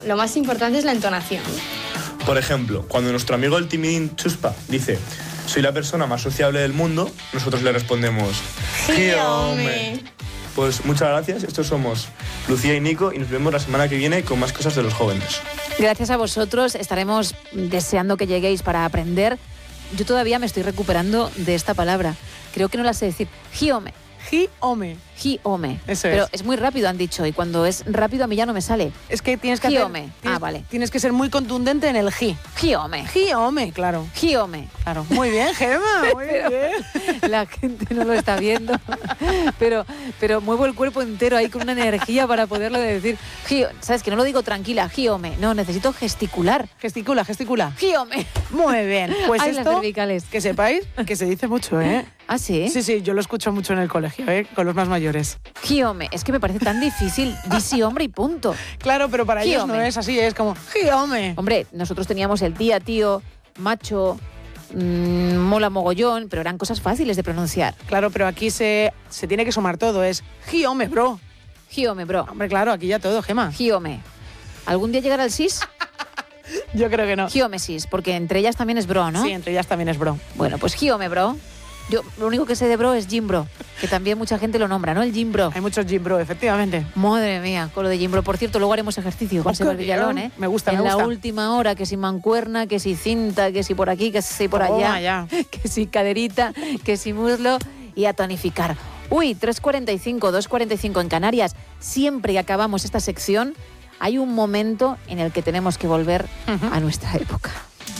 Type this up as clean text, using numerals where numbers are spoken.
Lo más importante es la entonación. Por ejemplo, cuando nuestro amigo el timidín Chuspa dice soy la persona más sociable del mundo, nosotros le respondemos ¡Giome! Pues muchas gracias, estos somos Lucía y Nico y nos vemos la semana que viene con más cosas de los jóvenes. Gracias a vosotros, estaremos deseando que lleguéis para aprender. Yo todavía me estoy recuperando de esta palabra. Creo que no la sé decir. Giome. Giome. Giome. Eso Pero es muy rápido, han dicho, y cuando es rápido a mí ya no me sale. Es que tienes que Giome. vale. Tienes que ser muy contundente en el gi. Giome. Giome, claro. Giome. Claro. Muy bien, Gemma, muy bien. La gente no lo está viendo, pero muevo el cuerpo entero ahí con una energía para poderlo decir. ¿Sabes? Que no lo digo tranquila, giome. No, necesito gesticular. Gesticula. Giome. Muy bien. Pues Ay, las esto, cervicales. que sepáis que se dice mucho, ¿eh? ¿Ah, sí? Sí, yo lo escucho mucho en el colegio, con los más mayores. Giome. Es que me parece tan difícil. Di sí, hombre, y punto. Claro, pero para ellos Giome. no es así, es como giome. Hombre, nosotros teníamos el tía, tío, macho, mola mogollón, pero eran cosas fáciles de pronunciar. Claro, pero aquí se tiene que sumar todo, es giome, bro. Giome, bro. Hombre, claro, aquí ya todo, Gema. Giome. ¿Algún día llegará el sis? Yo creo que no. Giomesis, porque entre ellas también es bro, ¿no? Sí, entre ellas también es bro. Bueno, pues giome, bro. Yo lo único que sé de bro es gym bro, que también mucha gente lo nombra, ¿no? El gym bro. Hay muchos gym bro, efectivamente. Madre mía, con lo de gym bro. Por cierto, luego haremos ejercicio con Seba Villalón, ¿eh? Me gusta, En la última hora, que si mancuerna, que si cinta, que si por aquí, que si por allá, que si caderita, que si muslo, y a tonificar. Uy, 3:45, 2:45 en Canarias. Siempre que acabamos esta sección, hay un momento en el que tenemos que volver a nuestra época.